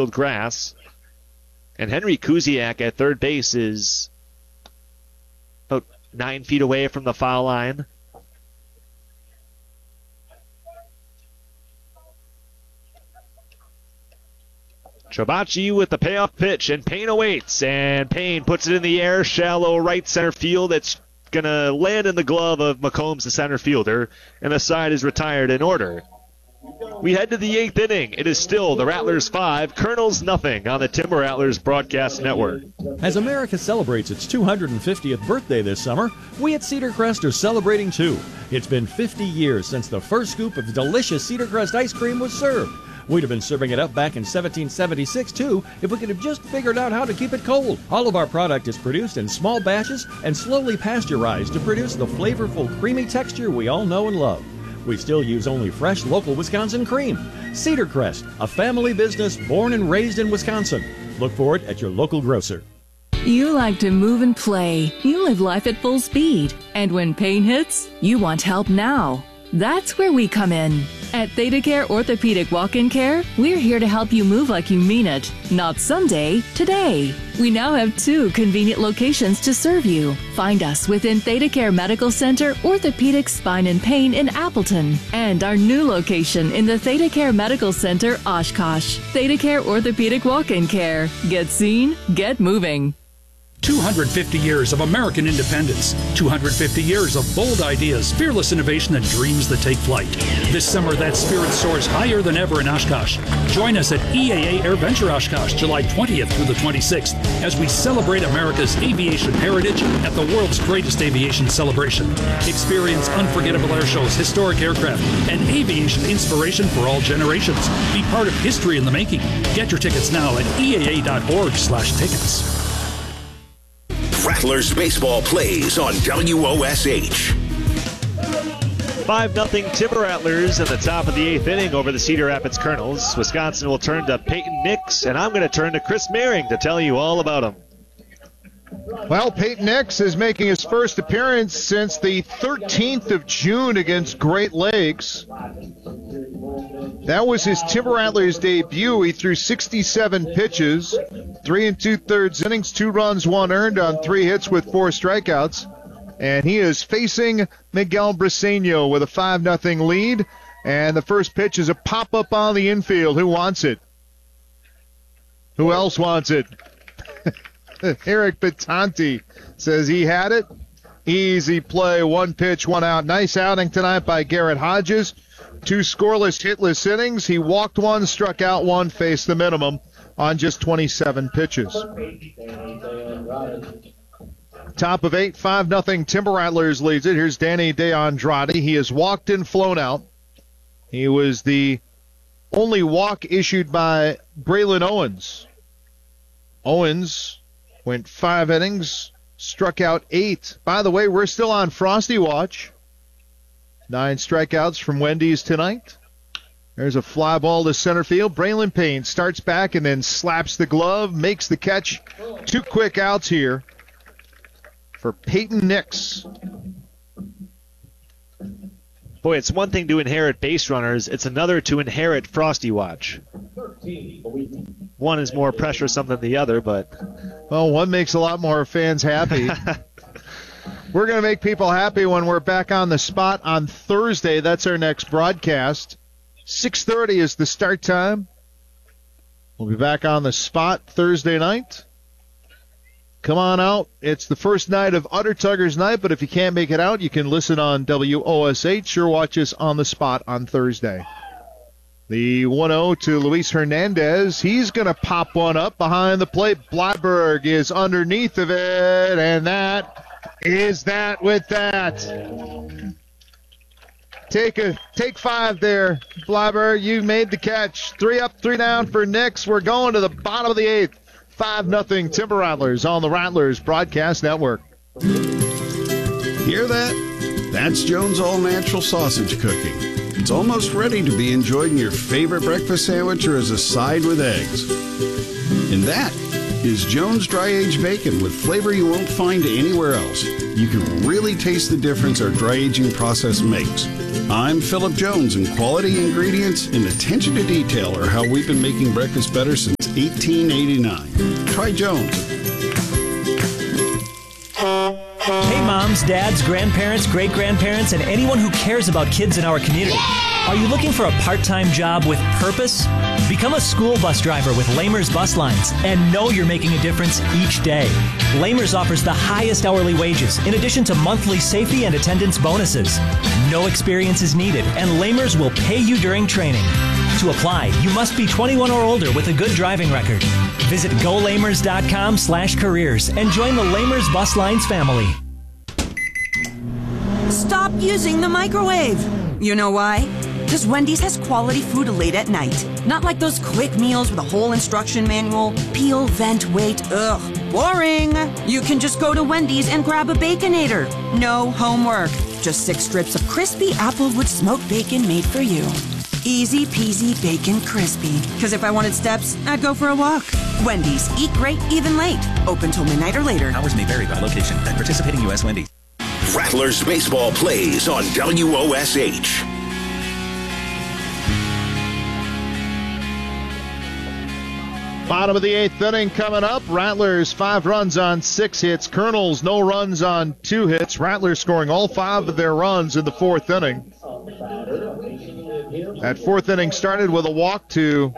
grass. And Henry Kuziak at third base is about 9 feet away from the foul line. Trabachi with the payoff pitch, and Payne awaits, and Payne puts it in the air, shallow right center field. It's going to land in the glove of McCombs, the center fielder, and the side is retired in order. We head to the 8th inning. It is still the Rattlers 5, Colonels nothing on the Timber Rattlers Broadcast Network. As America celebrates its 250th birthday this summer, we at Cedar Crest are celebrating too. It's been 50 years since the first scoop of delicious Cedar Crest ice cream was served. We'd have been serving it up back in 1776, too, if we could have just figured out how to keep it cold. All of our product is produced in small batches and slowly pasteurized to produce the flavorful, creamy texture we all know and love. We still use only fresh, local Wisconsin cream. Cedar Crest, a family business born and raised in Wisconsin. Look for it at your local grocer. You like to move and play. You live life at full speed. And when pain hits, you want help now. That's where we come in. At ThedaCare Orthopedic Walk-In Care, we're here to help you move like you mean it. Not someday, today. We now have 2 convenient locations to serve you. Find us within ThedaCare Medical Center, Orthopedic Spine and Pain in Appleton, and our new location in the ThedaCare Medical Center, Oshkosh. ThedaCare Orthopedic Walk-In Care. Get seen, get moving. 250 years of American independence, 250 years of bold ideas, fearless innovation, and dreams that take flight. This summer, that spirit soars higher than ever in Oshkosh. Join us at EAA AirVenture Oshkosh, July 20th through the 26th, as we celebrate America's aviation heritage at the world's greatest aviation celebration. Experience unforgettable air shows, historic aircraft, and aviation inspiration for all generations. Be part of history in the making. Get your tickets now at eaa.org/tickets. Rattlers baseball plays on WOSH. 5-0 Timber Rattlers in the top of the 8th inning over the Cedar Rapids Colonels. Wisconsin will turn to Peyton Nix, and I'm going to turn to Chris Mehring to tell you all about him. Well, Peyton Nix is making his first appearance since the 13th of June against Great Lakes. That was his Timber Rattlers debut. He threw 67 pitches, 3 2/3 innings, 2 runs, 1 earned on 3 hits with 4 strikeouts. And he is facing Miguel Briseño with a 5-0 lead. And the first pitch is a pop-up on the infield. Who wants it? Who else wants it? Eric Batanti says he had it. Easy play, 1 pitch, 1 out. Nice outing tonight by Garrett Hodges. 2 scoreless, hitless innings. He walked 1, struck out 1, faced the minimum on just 27 pitches. Top of 8, 5-0 Timber Rattlers leads it. Here's Danny DeAndrade. He has walked and flown out. He was the only walk issued by Braylon Owens. Owens went 5 innings, struck out 8. By the way, we're still on Frosty Watch. 9 strikeouts from Wendy's tonight. There's a fly ball to center field. Braylon Payne starts back and then slaps the glove, makes the catch. 2 quick outs here for Peyton Nix. Boy, it's one thing to inherit base runners. It's another to inherit Frosty Watch. One is more pressuresome than the other, but... Well, one makes a lot more fans happy. We're going to make people happy when we're back on the spot on Thursday. That's our next broadcast. 6:30 is the start time. We'll be back on the spot Thursday night. Come on out. It's the first night of Utter Tuggers Night, but if you can't make it out, you can listen on WOSH or watch us on the spot on Thursday. The 1-0 to Luis Hernandez. He's going to pop one up behind the plate. Blyberg is underneath of it, and that is that with that. Take 5 there, Blyberg. You made the catch. 3 up, 3 down for Nix. We're going to the bottom of the 8th. 5-0 Timber Rattlers on the Rattlers Broadcast Network. Hear that? That's Jones All Natural Sausage Cooking. It's almost ready to be enjoyed in your favorite breakfast sandwich or as a side with eggs. And that is Jones Dry Aged Bacon with flavor you won't find anywhere else. You can really taste the difference our dry aging process makes. I'm Philip Jones, and quality ingredients and attention to detail are how we've been making breakfast better since 1889. Try Jones. Hey moms, dads, grandparents, great-grandparents, and anyone who cares about kids in our community. Are you looking for a part-time job with purpose? Become a school bus driver with Lamers Bus Lines and know you're making a difference each day. Lamers offers the highest hourly wages in addition to monthly safety and attendance bonuses. No experience is needed, and Lamers will pay you during training. To apply, you must be 21 or older with a good driving record. Visit golamers.com/careers and join the Lamers Bus Lines family. Stop using the microwave. You know why? Because Wendy's has quality food late at night. Not like those quick meals with a whole instruction manual. Peel, vent, wait. Ugh, boring. You can just go to Wendy's and grab a Baconator. No homework. Just 6 strips of crispy Applewood smoked bacon made for you. Easy peasy bacon crispy. Because if I wanted steps, I'd go for a walk. Wendy's. Eat great, even late. Open till midnight or later. Hours may vary by location at participating U.S. Wendy's. Rattlers baseball plays on WOSH. Bottom of the 8th inning coming up. Rattlers 5 runs on 6 hits. Colonels no runs on 2 hits. Rattlers scoring all 5 of their runs in the 4th inning. That 4th inning started with a walk to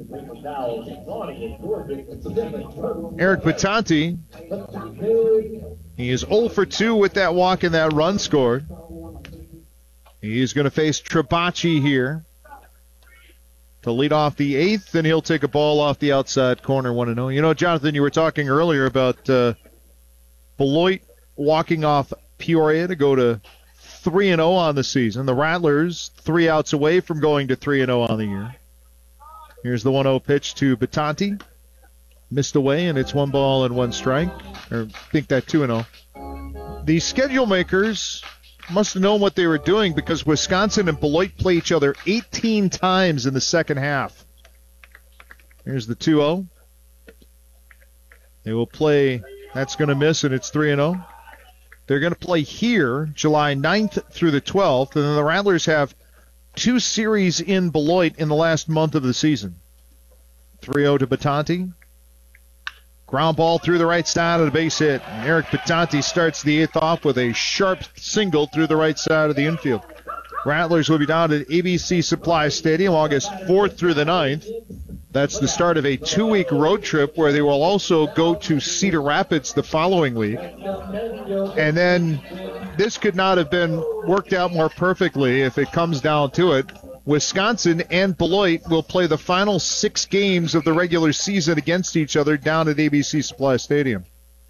Eric Batanti. He is 0 for 2 with that walk and that run scored. He's going to face Trabaci here to lead off the 8th, and he'll take a ball off the outside corner, 1-0. You know, Jonathan, you were talking earlier about Beloit walking off Peoria to go to 3-0 on the season. The Rattlers 3 outs away from going to 3-0 on the year. Here's the 1-0 pitch to Batanti. Missed away, and it's 1 ball and 1 strike. Or I think that 2-0. The schedule makers must have known what they were doing because Wisconsin and Beloit play each other 18 times in the second half. Here's the 2-0. They will play, that's going to miss, and it's 3-0. They're going to play here July 9th through the 12th, and then the Rattlers have 2 series in Beloit in the last month of the season. 3-0 to Batanti. Ground ball through the right side of the base hit. Eric Batanti starts the 8th off with a sharp single through the right side of the infield. Rattlers will be down at ABC Supply Stadium August 4th through the 9th. That's the start of a 2-week road trip where they will also go to Cedar Rapids the following week. And then this could not have been worked out more perfectly if it comes down to it. Wisconsin and Beloit will play the final 6 games of the regular season against each other down at ABC Supply Stadium.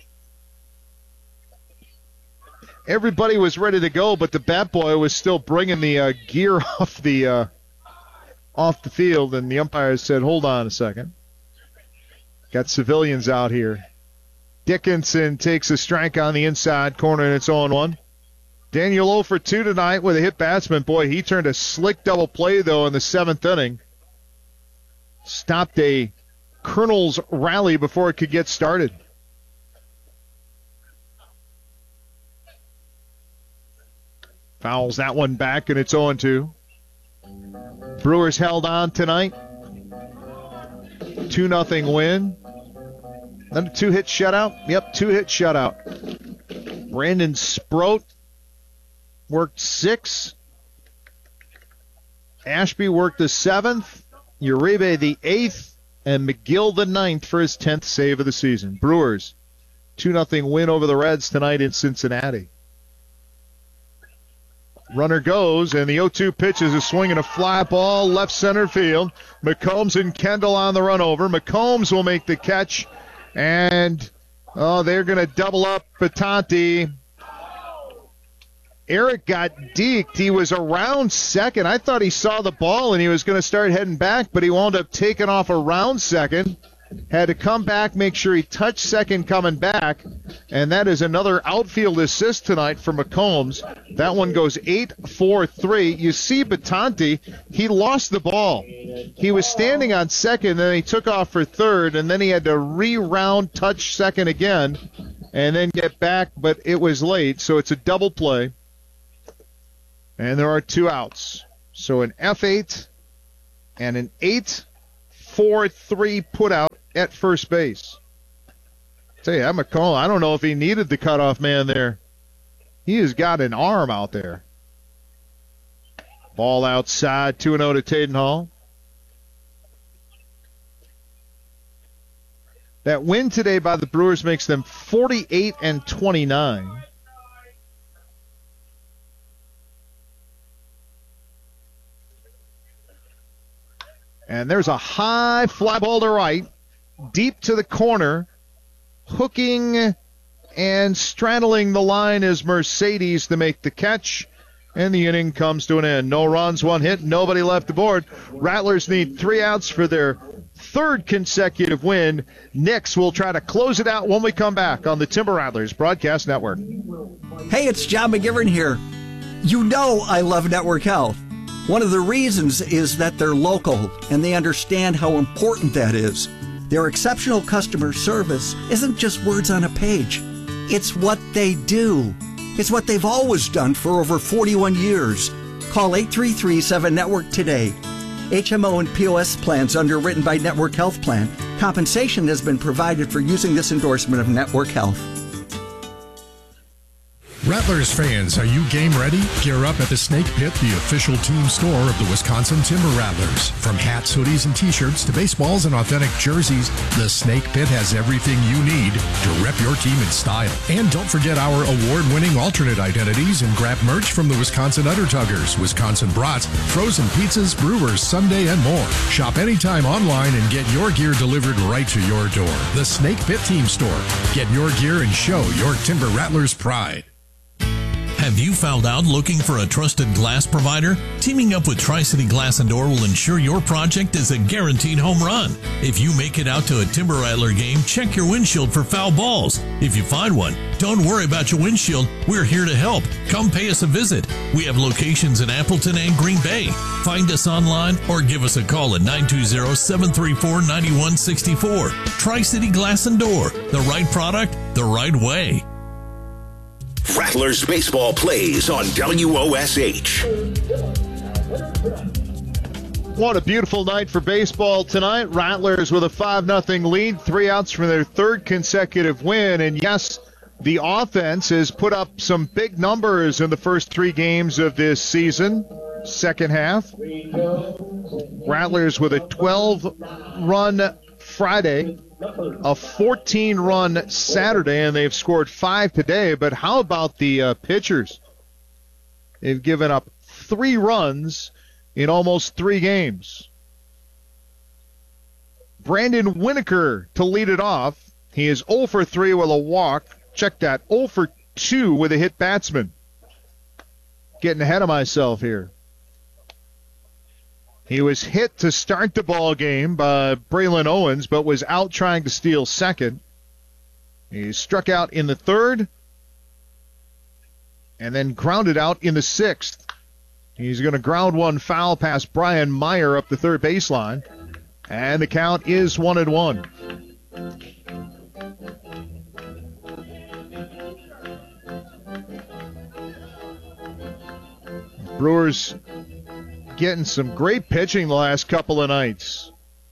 Everybody was ready to go, but the bat boy was still bringing the gear off the field, and the umpire said, hold on a second. Got civilians out here. Dickinson takes a strike on the inside corner, and it's 0-1. Daniel 0 for 2 tonight with a hit batsman. Boy, he turned a slick double play, though, in the 7th inning. Stopped a Colonel's rally before it could get started. Fouls that one back, and it's 0-2. Brewers held on tonight. 2-0 win. Then a 2-hit shutout. Yep, 2-hit shutout. Brandon Sproat worked 6. Ashby worked the 7th. Uribe the 8th. And McGill the 9th for his 10th save of the season. Brewers, 2-0 win over the Reds tonight in Cincinnati. Runner goes, and the 0-2 pitch is a swing and a fly ball left center field. McCombs and Kendall on the run over. McCombs will make the catch, and they're going to double up Batanti. Eric got deked. He was around second. I thought he saw the ball and he was going to start heading back, but he wound up taking off around second. Had to come back, make sure he touched second coming back, and that is another outfield assist tonight for McCombs. That one goes 8-4-3. You see Batanti, he lost the ball. He was standing on second, then he took off for third, and then he had to re-round, touch second again, and then get back, but it was late, so it's a double play. And there are 2 outs. So an F8 and an 8-4-3 putout at first base. Tell you, that McCall, I don't know if he needed the cutoff man there. He has got an arm out there. Ball outside, 2-0 to Tadenhall. That win today by the Brewers makes them 48-29. And there's a high fly ball to right, deep to the corner, hooking and straddling the line is Mercedes to make the catch. And the inning comes to an end. No runs, 1 hit, nobody left aboard. Rattlers need 3 outs for their 3rd consecutive win. Knicks will try to close it out when we come back on the Timber Rattlers Broadcast Network. Hey, it's John McGivern here. You know I love Network Health. One of the reasons is that they're local and they understand how important that is. Their exceptional customer service isn't just words on a page. It's what they do. It's what they've always done for over 41 years. Call 833-7-NETWORK today. HMO and POS plans underwritten by Network Health Plan. Compensation has been provided for using this endorsement of Network Health. Rattlers fans, are you game ready? Gear up at the Snake Pit, the official team store of the Wisconsin Timber Rattlers. From hats, hoodies, and t-shirts to baseballs and authentic jerseys, the Snake Pit has everything you need to rep your team in style. And don't forget our award-winning alternate identities and grab merch from the Wisconsin Undertuggers, Wisconsin Brats, frozen pizzas, brewers, Sunday, and more. Shop anytime online and get your gear delivered right to your door. The Snake Pit Team Store. Get your gear and show your Timber Rattlers pride. Have you found out looking for a trusted glass provider? Teaming up with Tri-City Glass and Door will ensure your project is a guaranteed home run. If you make it out to a Timber Rattler game, check your windshield for foul balls. If you find one, don't worry about your windshield. We're here to help. Come pay us a visit. We have locations in Appleton and Green Bay. Find us online or give us a call at 920-734-9164. Tri-City Glass and Door. The right product, the right way. Rattlers baseball plays on WOSH. What a beautiful night for baseball tonight. Rattlers with a 5-0 lead, 3 outs from their 3rd consecutive win. And yes, the offense has put up some big numbers in the first 3 games of this season. Second half, Rattlers with a 12-run Friday, a 14-run Saturday, and they've scored 5 today. But how about the pitchers? They've given up 3 runs in almost 3 games. Brandon Winokur to lead it off. He is 0 for 3 with a walk. Check that, 0 for 2 with a hit batsman. Getting ahead of myself here. He was hit to start the ball game by Braylon Owens, but was out trying to steal second. He struck out in the 3rd and then grounded out in the 6th. He's going to ground one foul past Brian Meyer up the 3rd baseline, and the count is 1-1. Brewers getting some great pitching the last couple of nights.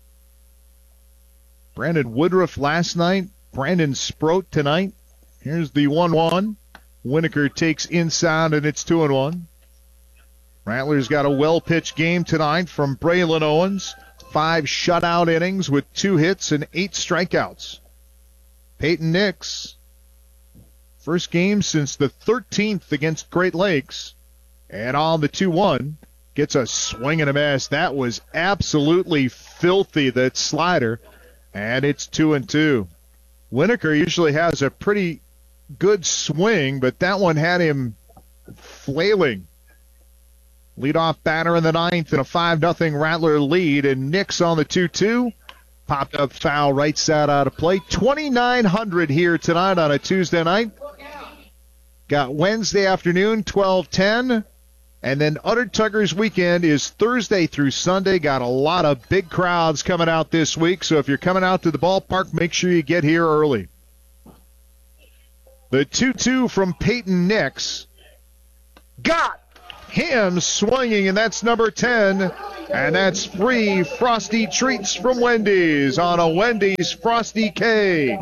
Brandon Woodruff last night, Brandon Sproat tonight. Here's the 1-1. Winokur takes inside, and it's 2-1. Rattlers got a well-pitched game tonight from Braylon Owens. 5 shutout innings with 2 hits and 8 strikeouts. Peyton Nix, first game since the 13th against Great Lakes. And on the 2-1, gets a swing and a miss. That was absolutely filthy, that slider. And it's 2-2. Winokur usually has a pretty good swing, but that one had him flailing. Leadoff batter in the 9th and a 5-0 Rattler lead. And Nix on the 2-2. Popped up foul right side out of play. 2,900 here tonight on a Tuesday night. Got Wednesday afternoon, 12:10. And then Undertuggers weekend is Thursday through Sunday. Got a lot of big crowds coming out this week. So if you're coming out to the ballpark, make sure you get here early. The 2-2 from Peyton Nix. Got him swinging, and that's number 10. And that's free Frosty treats from Wendy's on a Wendy's Frosty K.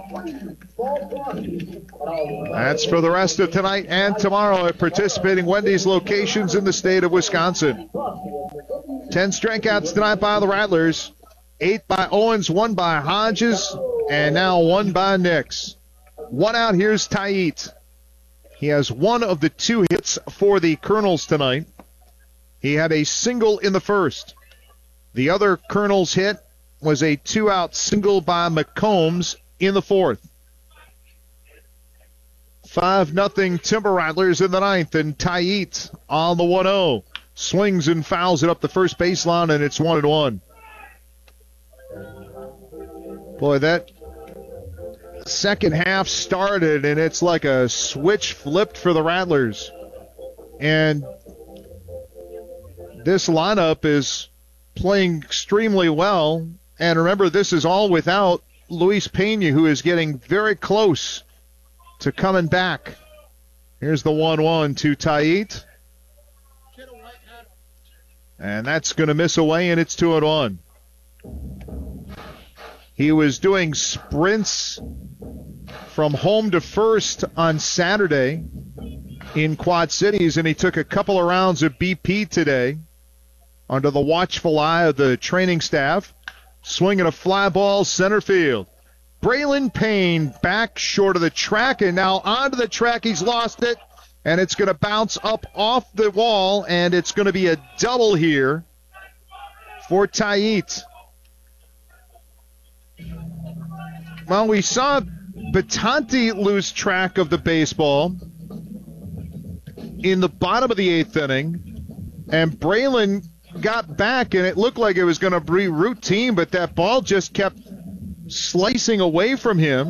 That's for the rest of tonight and tomorrow at participating Wendy's locations in the state of Wisconsin. 10 strikeouts tonight by the Rattlers. 8 by Owens, 1 by Hodges, and now 1 by Nix. 1 out, here's Tait. He has 1 of the 2 hits for the Colonels tonight. He had a single in the first. The other Colonels hit was a 2-out single by McCombs in the fourth. 5-0 Timber Rattlers in the ninth, and Tait on the 1-0. Swings and fouls it up the first baseline, and it's 1-1. Boy, that second half started, and it's like a switch flipped for the Rattlers. And this lineup is playing extremely well. And remember, this is all without Luis Pena, who is getting very close to coming back. Here's the 1-1 to Tait. And that's going to miss away, and it's 2-1. He was doing sprints from home to first on Saturday in Quad Cities, and he took a couple of rounds of BP today under the watchful eye of the training staff. Swinging a fly ball center field. Braylon Payne back short of the track, and now onto the track. He's lost it, and it's going to bounce up off the wall, and it's going to be a double here for Tait. Well, we saw Batanti lose track of the baseball in the bottom of the eighth inning, and Braylon got back, and it looked like it was going to be routine, but that ball just kept slicing away from him.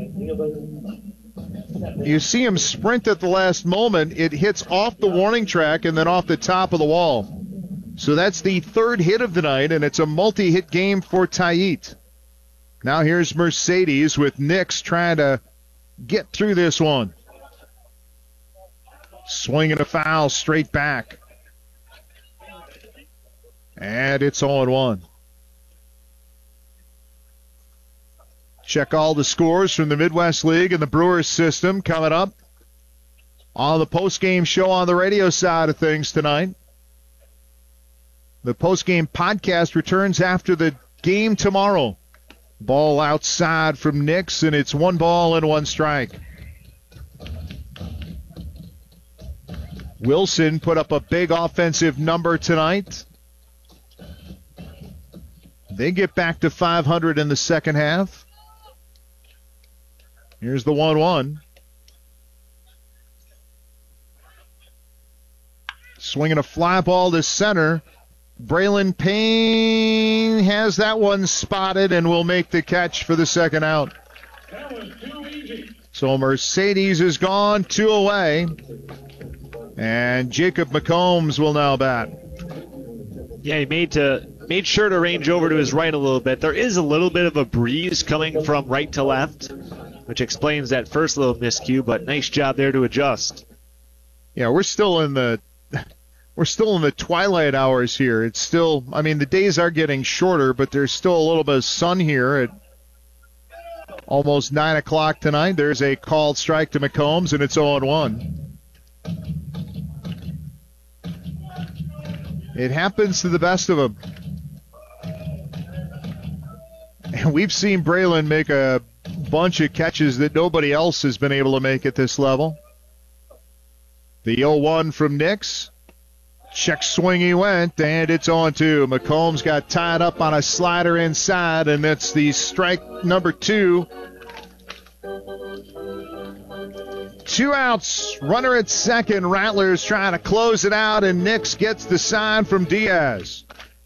You see him sprint at the last moment. It hits off the warning track and then off the top of the wall. So that's the third hit of the night, and it's a multi-hit game for Tait. Now here's Mercedes with Nix trying to get through this one. Swinging a foul straight back. And it's 0-1. Check all the scores from the Midwest League and the Brewers system coming up on the postgame show on the radio side of things tonight. The postgame podcast returns after the game tomorrow. Ball outside from Nix, and it's 1 ball and 1 strike. Wilson put up a big offensive number tonight. They get back to 500 in the second half. Here's the 1-1. Swinging a fly ball to center. Braylon Payne has that one spotted and will make the catch for the second out. So Mercedes is gone, 2 away. And Jacob McCombs will now bat. Yeah, he made sure to range over to his right a little bit. There is a little bit of a breeze coming from right to left, which explains that first little miscue, but nice job there to adjust. Yeah, we're still in the twilight hours here. It's still, I mean, the days are getting shorter, but there's still a little bit of sun here at almost 9 o'clock tonight. There's a called strike to McCombs, and it's 0-1. It happens to the best of them. And we've seen Braylon make a bunch of catches that nobody else has been able to make at this level. The 0-1 from Nix. Check swing he went, and it's 0-2. McCombs got tied up on a slider inside, and that's the strike number 2. 2 outs, runner at second. Rattlers trying to close it out, and Nix gets the sign from Diaz.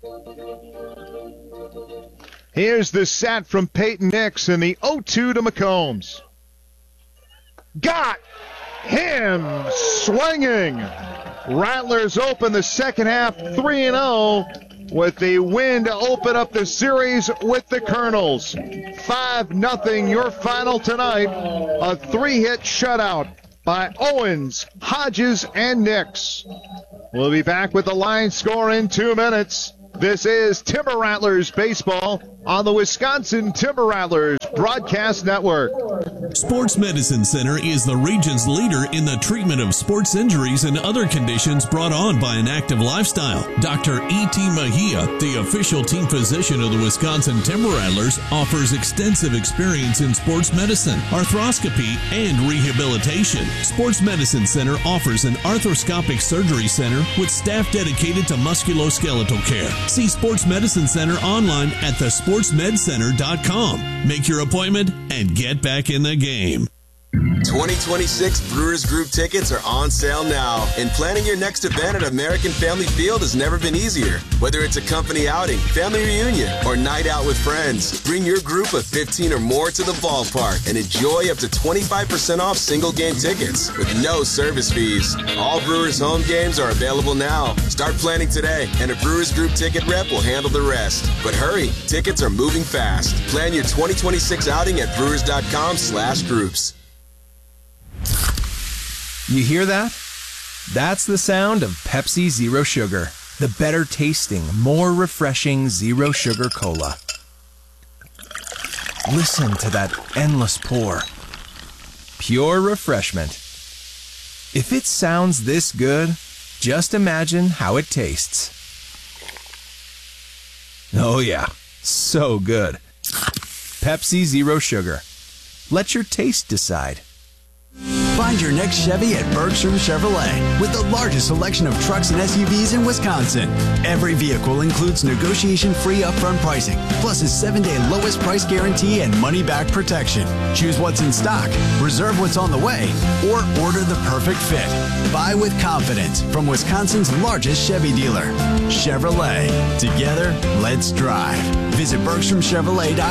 Here's the set from Peyton Nix, and the 0-2 to McCombs. Got him swinging. Rattlers open the second half 3-0 with the win to open up the series with the Colonels. 5-0 your final tonight. A 3-hit shutout by Owens, Hodges, and Nix. We'll be back with the line score in 2 minutes. This is Timber Rattlers Baseball on the Wisconsin Timber Rattlers Broadcast Network. Sports Medicine Center is the region's leader in the treatment of sports injuries and other conditions brought on by an active lifestyle. Dr. E.T. Mejia, the official team physician of the Wisconsin Timber Rattlers, offers extensive experience in sports medicine, arthroscopy, and rehabilitation. Sports Medicine Center offers an arthroscopic surgery center with staff dedicated to musculoskeletal care. See Sports Medicine Center online at thesportsmedcenter.com. Make your appointment and get back in the game. 2026 Brewers Group tickets are on sale now, and planning your next event at American Family Field has never been easier. Whether it's a company outing, family reunion, or night out with friends, bring your group of 15 or more to the ballpark and enjoy up to 25% off single game tickets with no service fees. All Brewers home games are available now. Start planning today, and a Brewers Group ticket rep will handle the rest. But hurry, tickets are moving fast. Plan your 2026 outing at brewers.com/groups. You hear that? That's the sound of Pepsi Zero Sugar, the better tasting, more refreshing Zero Sugar Cola. Listen to that endless pour. Pure refreshment. If it sounds this good, just imagine how it tastes. Oh yeah, so good. Pepsi Zero Sugar. Let your taste decide. Find your next Chevy at Bergstrom Chevrolet with the largest selection of trucks and SUVs in Wisconsin. Every vehicle includes negotiation-free upfront pricing, plus a 7-day lowest price guarantee and money-back protection. Choose what's in stock, reserve what's on the way, or order the perfect fit. Buy with confidence from Wisconsin's largest Chevy dealer, Chevrolet. Together, let's drive. Visit BergstromChevrolet.com.